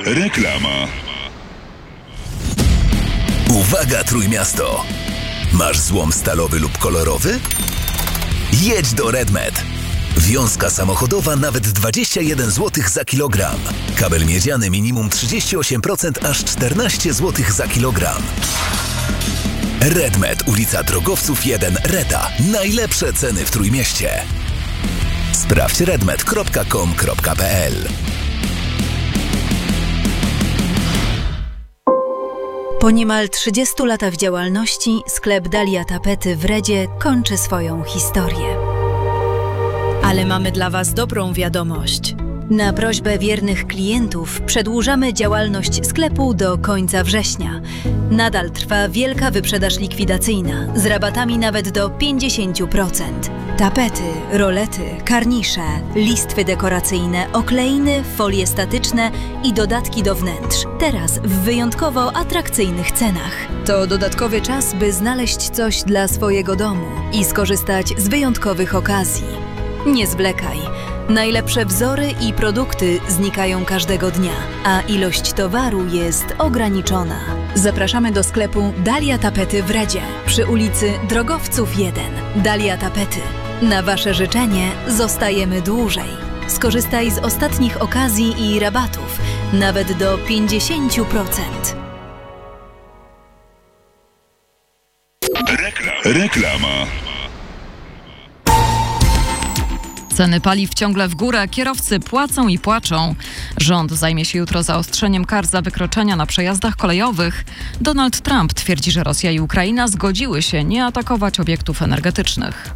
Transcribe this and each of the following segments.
Reklama. Uwaga, Trójmiasto! Masz złom stalowy lub kolorowy? Jedź do RedMed. Wiązka samochodowa nawet 21 zł za kilogram. Kabel miedziany minimum 38%, aż 14 zł za kilogram. RedMed, ulica Drogowców 1, Reda. Najlepsze ceny w Trójmieście. Sprawdź redmed.com.pl. Po niemal 30 latach działalności sklep Dalia Tapety w Redzie kończy swoją historię. Ale mamy dla Was dobrą wiadomość. Na prośbę wiernych klientów przedłużamy działalność sklepu do końca września. Nadal trwa wielka wyprzedaż likwidacyjna z rabatami nawet do 50%. Tapety, rolety, karnisze, listwy dekoracyjne, okleiny, folie statyczne i dodatki do wnętrz. Teraz w wyjątkowo atrakcyjnych cenach. To dodatkowy czas, by znaleźć coś dla swojego domu i skorzystać z wyjątkowych okazji. Nie zwlekaj. Najlepsze wzory i produkty znikają każdego dnia, a ilość towaru jest ograniczona. Zapraszamy do sklepu Dalia Tapety w Redzie przy ulicy Drogowców 1. Dalia Tapety. Na Wasze życzenie zostajemy dłużej. Skorzystaj z ostatnich okazji i rabatów, nawet do 50%. Reklama. Ceny paliw ciągle w górę, kierowcy płacą i płaczą. Rząd zajmie się jutro zaostrzeniem kar za wykroczenia na przejazdach kolejowych. Donald Trump twierdzi, że Rosja i Ukraina zgodziły się nie atakować obiektów energetycznych.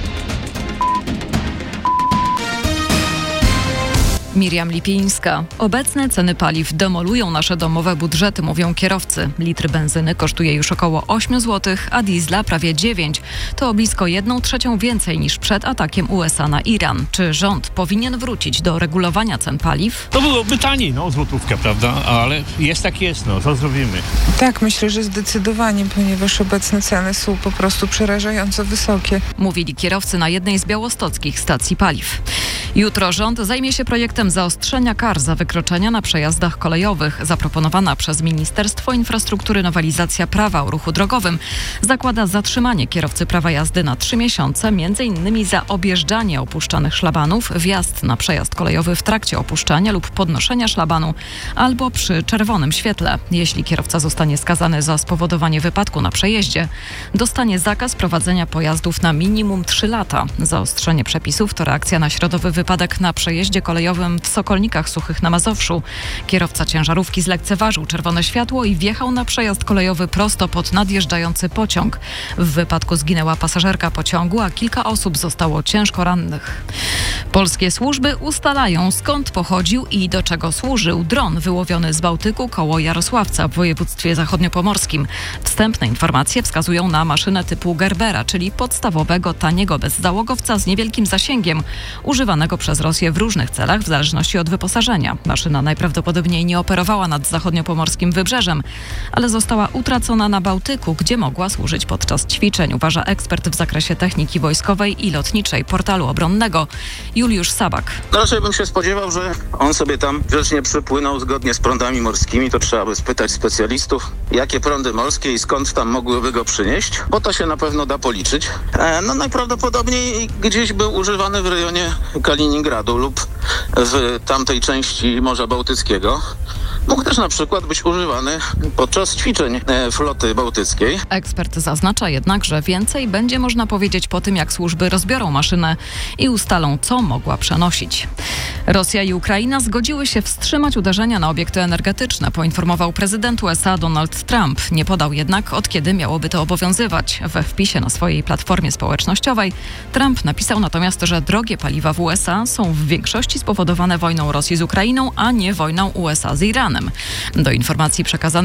Miriam Lipińska. Obecne ceny paliw demolują nasze domowe budżety, mówią kierowcy. Litr benzyny kosztuje już około 8 zł, a diesla prawie 9. To o blisko 1/3 więcej niż przed atakiem USA na Iran. Czy rząd powinien wrócić do regulowania cen paliw? To byłoby taniej, złotówka, prawda? Ale jest jak jest, co zrobimy? Tak, myślę, że zdecydowanie, ponieważ obecne ceny są po prostu przerażająco wysokie. Mówili kierowcy na jednej z białostockich stacji paliw. Jutro rząd zajmie się projektem zaostrzenia kar za wykroczenia na przejazdach kolejowych. Zaproponowana przez Ministerstwo Infrastruktury nowelizacja prawa o ruchu drogowym zakłada zatrzymanie kierowcy prawa jazdy na 3 miesiące, m.in. za objeżdżanie opuszczanych szlabanów, wjazd na przejazd kolejowy w trakcie opuszczania lub podnoszenia szlabanu albo przy czerwonym świetle. Jeśli kierowca zostanie skazany za spowodowanie wypadku na przejeździe, dostanie zakaz prowadzenia pojazdów na minimum 3 lata. Zaostrzenie przepisów to reakcja na środowy wypadek na przejeździe kolejowym w Sokolnikach Suchych na Mazowszu. Kierowca ciężarówki zlekceważył czerwone światło i wjechał na przejazd kolejowy prosto pod nadjeżdżający pociąg. W wypadku zginęła pasażerka pociągu, a kilka osób zostało ciężko rannych. Polskie służby ustalają, skąd pochodził i do czego służył dron wyłowiony z Bałtyku koło Jarosławca w województwie zachodniopomorskim. Wstępne informacje wskazują na maszynę typu Gerbera, czyli podstawowego, taniego bezzałogowca z niewielkim zasięgiem, używanego przez Rosję w różnych celach w zależności od wyposażenia. Maszyna najprawdopodobniej nie operowała nad zachodniopomorskim wybrzeżem, ale została utracona na Bałtyku, gdzie mogła służyć podczas ćwiczeń, uważa ekspert w zakresie techniki wojskowej i lotniczej portalu obronnego Juliusz Sabak. Raczej bym się spodziewał, że on sobie tam grzecznie przypłynął zgodnie z prądami morskimi. To trzeba by spytać specjalistów, jakie prądy morskie i skąd tam mogłyby go przynieść, bo to się na pewno da policzyć. Najprawdopodobniej gdzieś był używany w rejonie Kaliningradu lub w tamtej części Morza Bałtyckiego. Mógł też na przykład być używany podczas ćwiczeń floty bałtyckiej. Ekspert zaznacza jednak, że więcej będzie można powiedzieć po tym, jak służby rozbiorą maszynę i ustalą, co mogła przenosić. Rosja i Ukraina zgodziły się wstrzymać uderzenia na obiekty energetyczne, poinformował prezydent USA Donald Trump. Nie podał jednak, od kiedy miałoby to obowiązywać. We wpisie na swojej platformie społecznościowej Trump napisał natomiast, że drogie paliwa w USA są w większości spowodowane wojną Rosji z Ukrainą, a nie wojną USA z Iranem. Do informacji przekazanej